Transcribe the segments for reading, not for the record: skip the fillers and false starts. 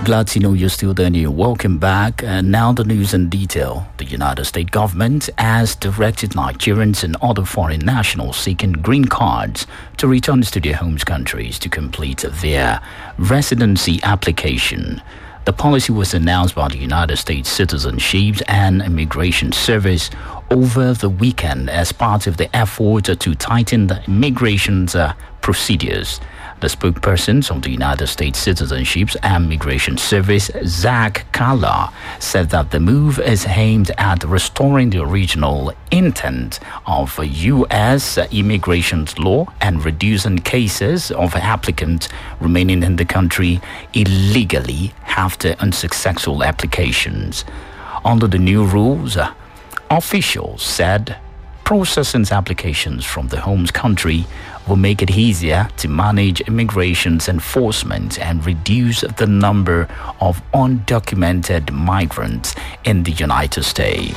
Glad to know you're still there. Welcome back. Now the news in detail. The United States government has directed Nigerians and other foreign nationals seeking green cards to return to their home countries to complete their residency application. The policy was announced by the United States Citizenship and Immigration Service over the weekend as part of the effort to tighten the immigration procedures. The spokesperson of the United States Citizenship and Immigration Service, Zach Kalla, said that the move is aimed at restoring the original intent of U.S. immigration law and reducing cases of applicants remaining in the country illegally after unsuccessful applications. Under the new rules, officials said processing applications from the home country will make it easier to manage immigration enforcement and reduce the number of undocumented migrants in the United States.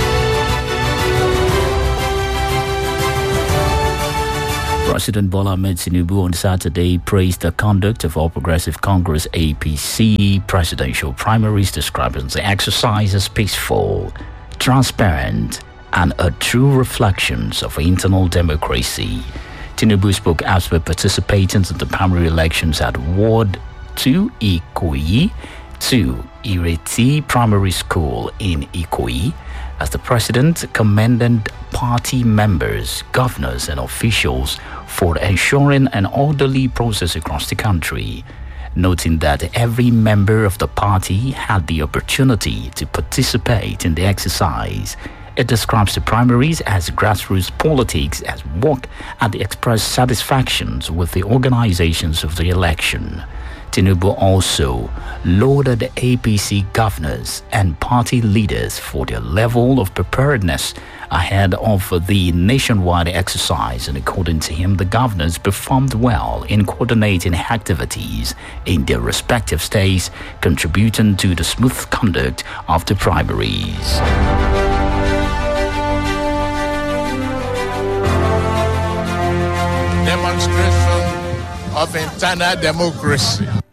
President Bola Ahmed Tinubu on Saturday praised the conduct of All Progressive Congress APC presidential primaries, describing the exercise as peaceful, transparent, and a true reflection of internal democracy. Tinubu spoke after participating in the primary elections at Ward 2 Ikoyi to Ireti Primary School in Ikoyi, as the president commended party members, governors, and officials for ensuring an orderly process across the country, noting that every member of the party had the opportunity to participate in the exercise. It describes the primaries as grassroots politics as work at the express satisfactions with the organizations of the election. Tinubu also lauded APC governors and party leaders for their level of preparedness ahead of the nationwide exercise, and according to him, the governors performed well in coordinating activities in their respective states, contributing to the smooth conduct of the primaries. Demonstration of internal democracy.